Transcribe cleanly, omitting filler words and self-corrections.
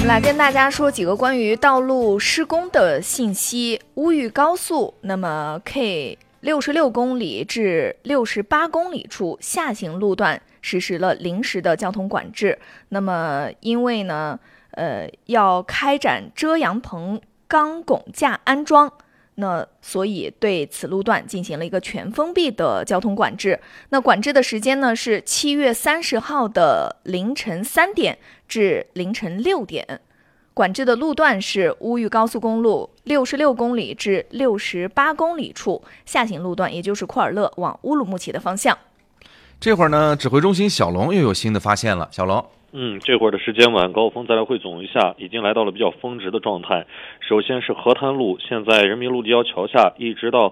们来跟大家说几个关于道路施工的信息。乌豫高速，那么 K66公里至68公里处下行路段实施了临时的交通管制。那么因为呢，要开展遮阳棚钢拱架安装，那所以对此路段进行了一个全封闭的交通管制。那管制的时间呢是7月30号的凌晨3点至凌晨6点。管制的路段是乌豫高速公路66公里至68公里处下行路段，也就是库尔勒往乌鲁木齐的方向。 这会儿呢，指挥中心小龙又有新的发现了。小龙。 这会儿的时间晚高峰再来汇总一下，已经来到了比较峰值的状态。首先是河滩路，现在人民路立交桥下一直到